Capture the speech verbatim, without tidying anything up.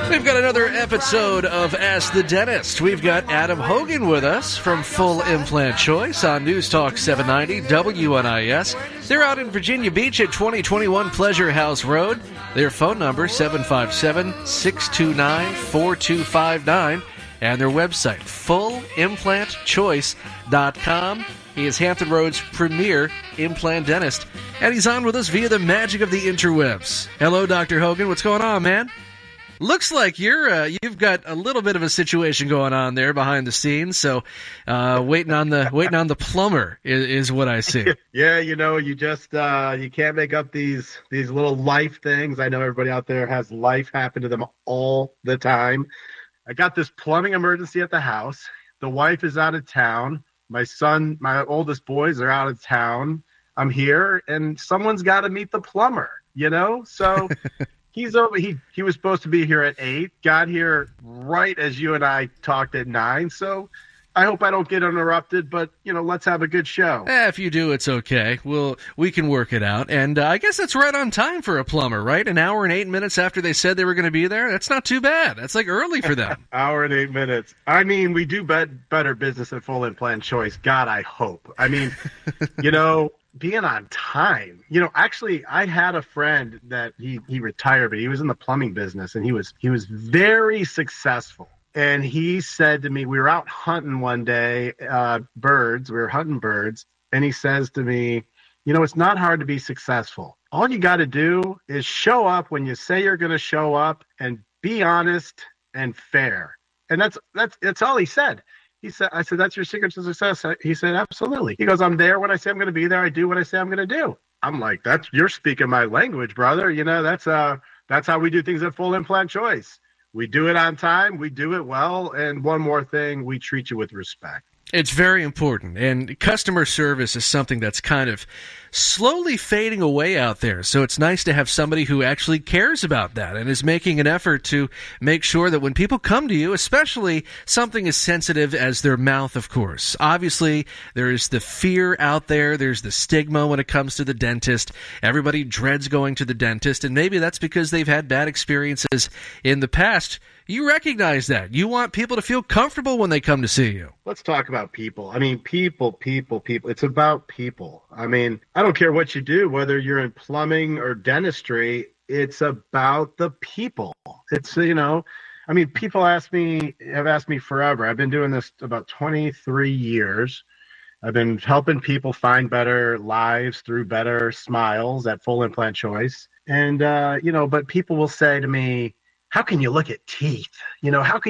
We've got another episode of Ask the Dentist. We've got Adam Hogan with us from Full Implant Choice on News Talk seven ninety W N I S. They're out in Virginia Beach at twenty twenty-one Pleasure House Road. Their phone number, seven five seven, six two nine, four two five nine. And their website, full implant choice dot com. He is Hampton Roads' premier implant dentist. And he's on with us via the magic of the interwebs. Hello, Doctor Hogan. What's going on, man? Looks like you're uh, you've got a little bit of a situation going on there behind the scenes. So, uh, waiting on the waiting on the plumber is, is what I see. Yeah, you know, you just uh, you can't make up these these little life things. I know everybody out there has life happen to them all the time. I got this plumbing emergency at the house. The wife is out of town. My son, my oldest boys are out of town. I'm here, and someone's got to meet the plumber. You know, so. He's over. He he was supposed to be here at eight. Got here right as you and I talked at nine. So I hope I don't get interrupted. But you know, let's have a good show. Eh, if you do, it's okay. We'll we can work it out. And uh, I guess that's right on time for a plumber, right? An hour and eight minutes after they said they were going to be there. That's not too bad. That's like early for them. Hour and eight minutes. I mean, we do bet better business at Full Implant Choice. God, I hope. I mean, you know. Being on time, you know, actually I had a friend that he, he retired, but he was in the plumbing business and he was, he was very successful. And he said to me, we were out hunting one day, uh, birds, we were hunting birds. And he says to me, you know, it's not hard to be successful. All you got to do is show up when you say you're going to show up and be honest and fair. And that's, that's, that's all he said. He said, I said, that's your secret to success. He said, absolutely. He goes, I'm there when I say I'm going to be there. I do what I say I'm going to do. I'm like, that's, you're speaking my language, brother. You know, that's, uh, that's how we do things at Full Implant Choice. We do it on time. We do it well. And one more thing, we treat you with respect. It's very important, and customer service is something that's kind of slowly fading away out there, so it's nice to have somebody who actually cares about that and is making an effort to make sure that when people come to you, especially something as sensitive as their mouth, of course. Obviously, there is the fear out there, there's the stigma when it comes to the dentist. Everybody dreads going to the dentist, and maybe that's because they've had bad experiences in the past. You recognize that. You want people to feel comfortable when they come to see you. Let's talk about people. I mean, people, people, people. It's about people. I mean, I don't care what you do, whether you're in plumbing or dentistry, it's about the people. It's, you know, I mean, people ask me, have asked me forever. I've been doing this about twenty-three years. I've been helping people find better lives through better smiles at Full Implant Choice. And, uh, you know, but people will say to me, how can you look at teeth? You know, how can